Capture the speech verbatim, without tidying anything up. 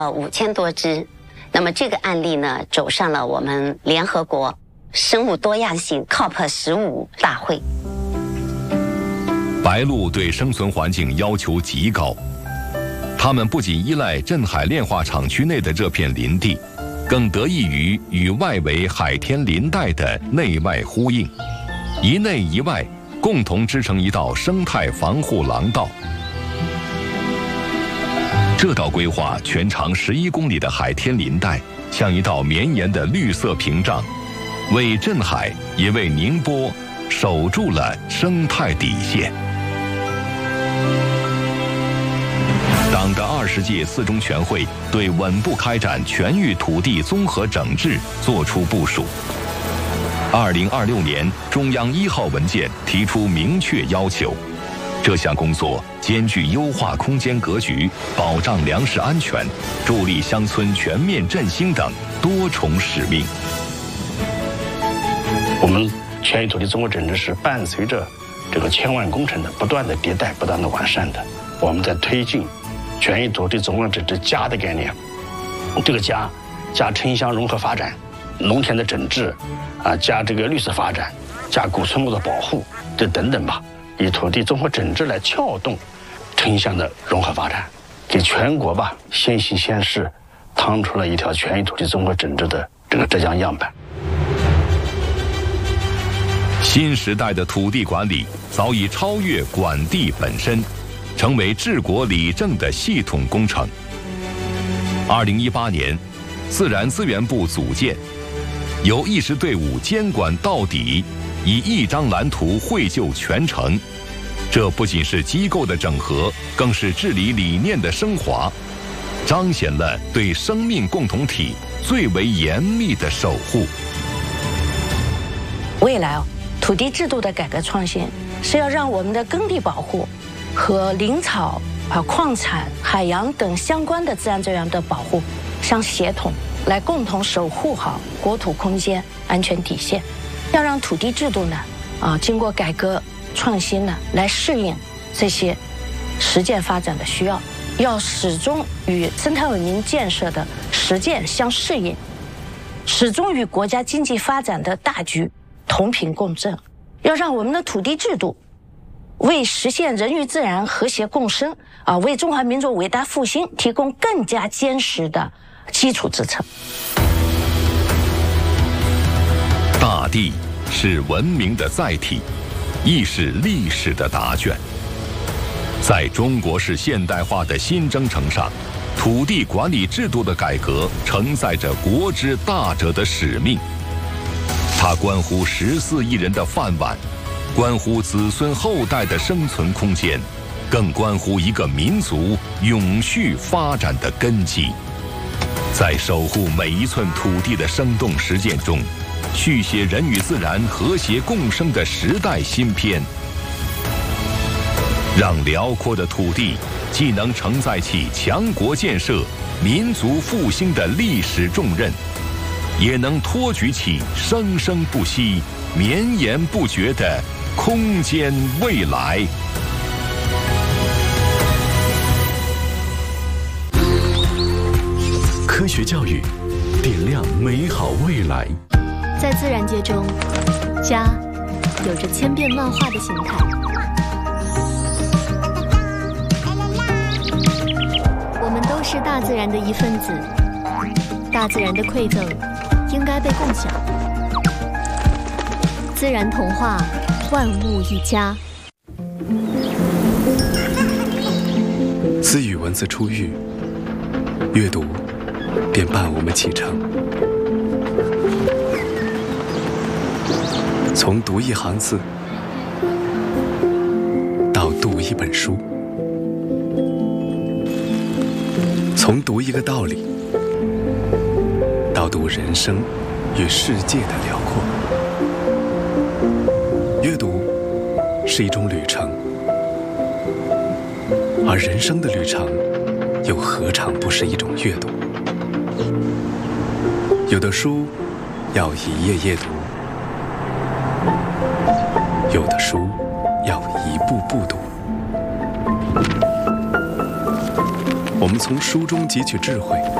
呃五千多只。那么这个案例呢，走上了我们联合国生物多样性 C O P 十五大会。 白鹭对生存环境要求极高，它们不仅依赖镇海炼化厂区内的这片林地，更得益于与外围海天林带的内外呼应，一内一外共同织成一道生态防护廊道。这道规划全长十一公里的海天林带，像一道绵延的绿色屏障，为镇海也为宁波守住了生态底线。党的二十届四中全会对稳步开展全域土地综合整治作出部署。二零二六年中央一号文件提出明确要求，这项工作兼具优化空间格局、保障粮食安全、助力乡村全面振兴等多重使命。 我们全域土地综合整治是伴随着这个千万工程的不断的迭代、不断的完善的。我们在推进全域土地综合整治“家”的概念，这个“家”加城乡融合发展、农田的整治，啊，加这个绿色发展、加古村落的保护，这等等吧，以土地综合整治来撬动城乡的融合发展，给全国吧先行先试，趟出了一条全域土地综合整治的这个浙江样板。 新时代的土地管理早已超越管地本身，成为治国理政的系统工程。二零一八年，自然资源部组建，由议事队伍监管到底，以一张蓝图绘就全城。这不仅是机构的整合，更是治理理念的升华，彰显了对生命共同体最为严密的守护。 未来哦，土地制度的改革创新是要让我们的耕地保护和林草、啊矿产、海洋等相关的自然资源的保护相协同，来共同守护好国土空间安全底线。要让土地制度呢，啊经过改革创新呢，来适应这些实践发展的需要，要始终与生态文明建设的实践相适应，始终与国家经济发展的大局同频共振。要让我们的土地制度为实现人与自然和谐共生啊，为中华民族伟大复兴提供更加坚实的基础支撑。 大地是文明的载体，亦是历史的答卷。在中国式现代化的新征程上，土地管理制度的改革承载着国之大者的使命。它关乎十四亿人的饭碗，关乎子孙后代的生存空间，更关乎一个民族永续发展的根基。在守护每一寸土地的生动实践中，续写人与自然和谐共生的时代新篇，让辽阔的土地既能承载起强国建设、民族复兴的历史重任，也能托举起生生不息、绵延不绝的空间未来。 科学教育，点亮美好未来。 在自然界中，家有着千变万化的形态。我们都是大自然的一份子，大自然的馈赠应该被共享。自然童话，万物一家。 自与文字初遇，阅读便伴我们启程。从读一行字到读一本书，从读一个道理到读人生与世界的辽阔。阅读是一种旅程，而人生的旅程又何尝不是一种阅读？有的书要一页页读，有的书要一步步读。我们们从书中汲取智慧，